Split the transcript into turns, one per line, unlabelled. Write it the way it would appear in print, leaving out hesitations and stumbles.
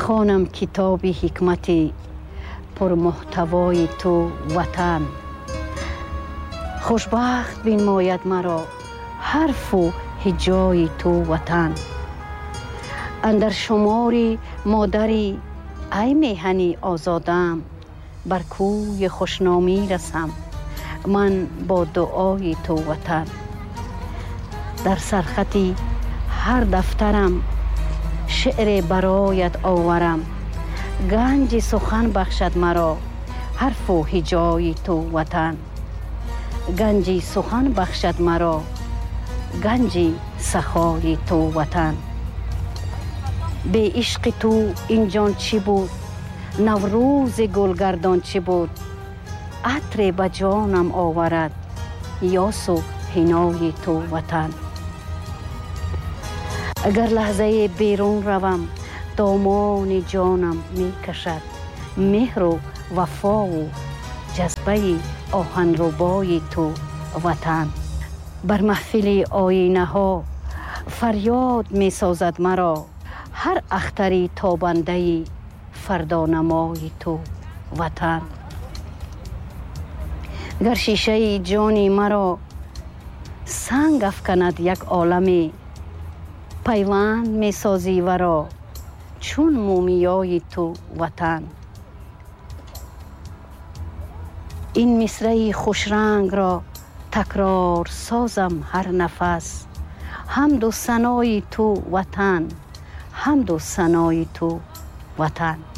بخوانم کتاب حکمتی پر محتوای تو وطن. خوشبخت بنماید مرا حرف و هجای تو وطن. اندر شماری مادری ای میهنی آزادم، بر کوی خوشنامی رسم من با دعای تو وطن. در سرخطی هر دفترم شعر برایت آورم، گنج سخن بخشد مرا حرف و هجای تو وطن. گنجی سخن بخشد مرا گنجی سخای تو وطن. به عشق تو این جان چی بود، نوروز گلگردان چی بود، عطر به جانم آورد یاس و حنای تو وطن. اگر لحظه بیرون روم دامان جانم می کشد مهر و وفا و جذبه آهنربای تو وطن. بر محفل آینه ها فریاد می سازد مرا هر اختری تابنده فردانمای تو وطن. گر شیشه جانی مرا سنگ افکند یک عالمی، پیوند می سازی ورا چون مومیای تو وطن. این مصرع خوش رنگ را تکرار سازم هر نفس، حمد و ثنای تو وطن، حمد و ثنای تو وطن.